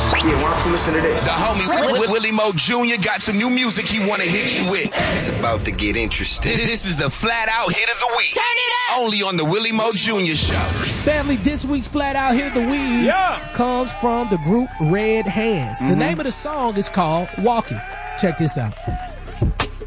Yeah, why don't you listen to this? The homie Willie Mo Jr. got some new music he wanna hit you with. It's about to get interesting. This is the Flat Out Hit of the Week. Turn it up! Only on the Willie Mo Jr. Show. Family, this week's Flat Out Hit of the Week comes from the group Red Hands. The name of the song is called Walking. Check this out.